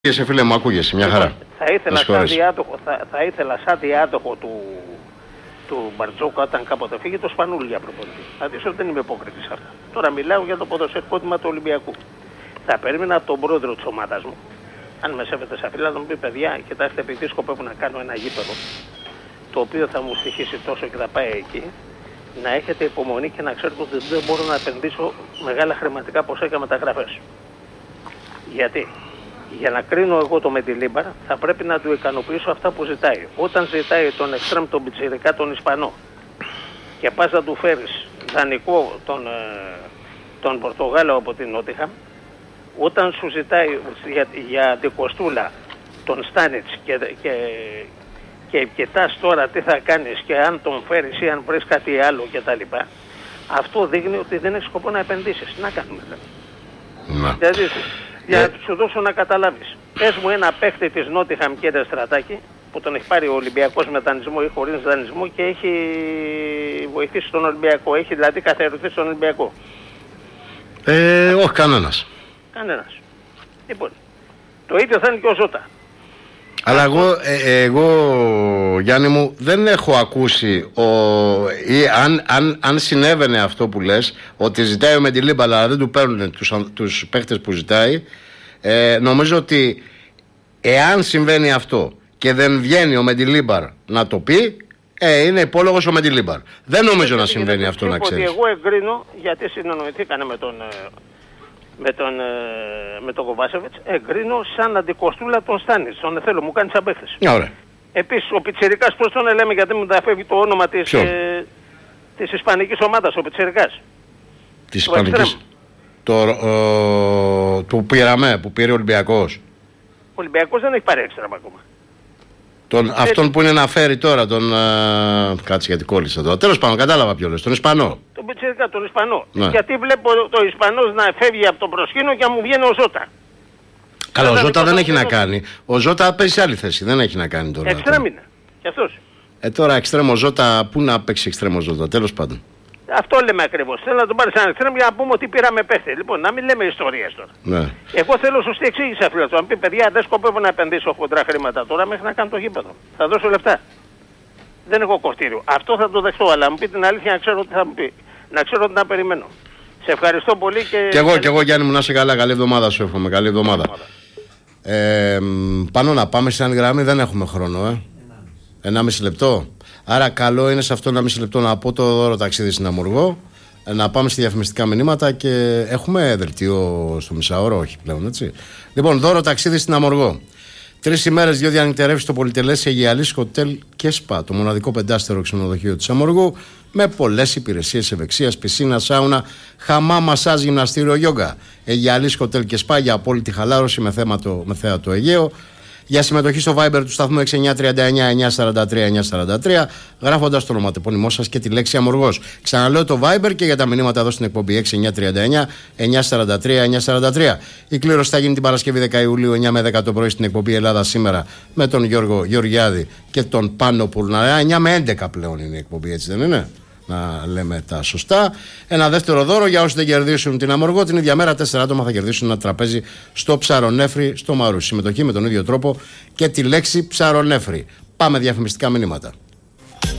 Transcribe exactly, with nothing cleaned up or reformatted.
Ακούγεσαι, φίλε μου, ακούγεσαι, μια χαρά. Θα ήθελα, σαν διάδοχο, θα, θα ήθελα σαν διάδοχο του, του Μπαρτζόκα, όταν κάποτε φύγει, το Σπανούλη για προπονητή. Αντίθετα, δεν είμαι υπόκριτης αυτά. Τώρα μιλάω για το ποδοσφαιρικό τμήμα του Ολυμπιακού. Θα περίμενα από τον πρόεδρο της ομάδας μου, αν με σέβεται σαν φίλα, να μου πει: παιδιά, κοιτάξτε, επειδή σκοπεύω να κάνω ένα γήπεδο, το οποίο θα μου στοιχήσει τόσο και θα πάει εκεί, να έχετε υπομονή και να ξέρετε ότι δεν μπορώ να επενδύσω μεγάλα χρηματικά ποσά για μεταγραφές. Γιατί? Για να κρίνω εγώ το Μεντιλίμπαρ θα πρέπει να του ικανοποιήσω αυτά που ζητάει. Όταν ζητάει τον εξτρέμ, τον πιτσιρικά, τον Ισπανό, και πας να του φέρεις δανεικό τον, τον Πορτογάλο από την Νότιχαμ, όταν σου ζητάει για, για δικοστούλα τον Στάνιτς και, και, και κοιτάς τώρα τι θα κάνεις και αν τον φέρεις ή αν βρεις κάτι άλλο κτλ. Αυτό δείχνει ότι δεν έχει σκοπό να επενδύσεις. Να κάνουμε δηλαδή. Δηλαδή, για να σου δώσω να καταλάβεις. Πες μου ένα παίχτη της Νότιχαμ, κύριε Στρατάκη, που τον έχει πάρει ο Ολυμπιακός με δανεισμό ή χωρίς δανεισμό και έχει βοηθήσει τον Ολυμπιακό, έχει δηλαδή καθαριωθεί τον Ολυμπιακό. Ε, όχι κανένας. Κανένας. Λοιπόν, το ίδιο θα είναι και ο Ζώτα. Αλλά εγώ, ε, εγώ, Γιάννη μου, δεν έχω ακούσει ο, ή αν, αν, αν συνέβαινε αυτό που λες, ότι ζητάει ο Μεντιλίμπαρ αλλά δεν του παίρνουν τους, τους παίχτες που ζητάει. ε, Νομίζω ότι εάν συμβαίνει αυτό και δεν βγαίνει ο Μεντιλίμπαρ να το πει, ε, είναι υπόλογος ο Μεντιλίμπαρ. Δεν νομίζω να συμβαίνει αυτό, να ξέρεις. Εγώ εγκρίνω, γιατί συνεννοηθήκανε με τον... με τον, με τον Κοβάσεβιτς, εγκρίνω σαν αντικοστούλα τον Στάνιτς. Τον θέλω, μου κάνει σαν παίχτες. Ωραία. Επίσης, ο Πιτσιρικάς, πώς τον λέμε, γιατί μου διαφεύγει το όνομα της, ε, της ισπανικής ομάδας, ο Πιτσιρικάς. Της ισπανικής. Το, ο, του πήραμε, που πήρε ο Ολυμπιακός. Ο Ολυμπιακός δεν έχει πάρει έξτρα ακόμα. Τον, ε, αυτόν που είναι να φέρει τώρα, τον... Α, κάτσε γιατί κόλλησα τώρα. Τέλος πάντων, κατάλαβα ποιο λες, τον Ισπανό. Τον Πιτσιρικά, τον Ισπανό. Ναι. Γιατί βλέπω το Ισπανός να φεύγει από το προσκήνιο και να μου βγαίνει ο Ζώτα. Καλά, ο Ζώτα δεν έχει να κάνει. Ο Ζώτα παίζει σε άλλη θέση, δεν έχει να κάνει τώρα. Εξτρέμ είναι, κι αυτός. Ε, τώρα εξτρέμο Ζώτα, πού να παίξει εξτρέμο Ζώτα, τέλος πάντων. Αυτό λέμε ακριβώς. Θέλω να τον πάρει σαν εξτρέμ για να πούμε ότι πήραμε παίχτη. Λοιπόν, να μην λέμε ιστορίες τώρα. Ναι. Εγώ θέλω σωστή εξήγηση αφού να πει: παιδιά, δεν σκοπεύω να επενδύσω χοντρά χρήματα τώρα μέχρι να κάνω το γήπεδο. Θα δώσω λεφτά. Δεν έχω κοστήριο. Αυτό θα το δεχτώ, αλλά μου πει την αλήθεια να ξέρω τι θα μου πει. Να ξέρω τι να περιμένω. Σε ευχαριστώ πολύ και. Κι εγώ, κι εγώ, Γιάννη μου, να είσαι καλά. Καλή εβδομάδα σου εύχομαι. Καλή εβδομάδα. Ε, πάνω να πάμε σε άλλη γραμμή, δεν έχουμε χρόνο, ε. Ενάμιση λεπτό. Άρα, καλό είναι σε αυτό ένα μισή λεπτό να πω το δώρο ταξίδι στην Αμοργό. Να πάμε στη διαφημιστικά μηνύματα και έχουμε δελτίο στο μισάωρο, όχι πλέον, έτσι. Λοιπόν, δώρο ταξίδι στην Αμοργό. Τρεις ημέρες, δύο διανυκτερεύσεις στο πολυτελές Αιγιαλής Hotel και Σπα, το μοναδικό πεντάστερο ξενοδοχείο της Αμοργού, με πολλές υπηρεσίες ευεξίας, πισίνα, σάουνα, χαμά, μασάζ, γυμναστήριο, γιόγκα. Αιγιαλής Hotel και Σπα για απόλυτη χαλάρωση με, θέμα το, με θέα το Αιγαίο. Για συμμετοχή στο Viber του σταθμού έξι εννιά τρία εννιά εννιά τέσσερα τρία εννιά τέσσερα τρία, γράφοντας το ονοματεπώνυμό σας και τη λέξη Αμοργός. Ξαναλέω το Viber και για τα μηνύματα εδώ στην εκπομπή έξι εννιά τρία εννιά εννιά τέσσερα τρία εννιά τέσσερα τρία. Η κλήρωση θα γίνει την Παρασκευή δέκα Ιουλίου εννιά με δέκα το πρωί στην εκπομπή Ελλάδα Σήμερα με τον Γιώργο Γεωργιάδη και τον Πάνο Πουρναρά. εννιά με έντεκα πλέον είναι η εκπομπή, έτσι δεν είναι? Να λέμε τα σωστά. Ένα δεύτερο δώρο για όσοι δεν κερδίσουν την Αμοργό. Την ίδια μέρα τέσσερα άτομα θα κερδίσουν ένα τραπέζι στο Ψαρονέφρι στο Μαρούσι. Συμμετοχή με τον ίδιο τρόπο και τη λέξη Ψαρονέφρι. Πάμε διαφημιστικά μηνύματα.